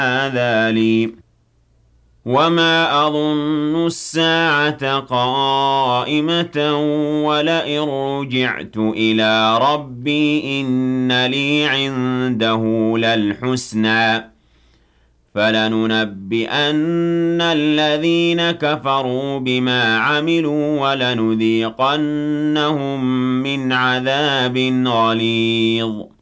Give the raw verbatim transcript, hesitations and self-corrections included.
هذا لي وما أظن الساعة قائمة ولئن رجعت إلى ربي إن لي عنده للحسنى فلننبئن الذين كفروا بما عملوا ولنذيقنهم من عذاب غليظ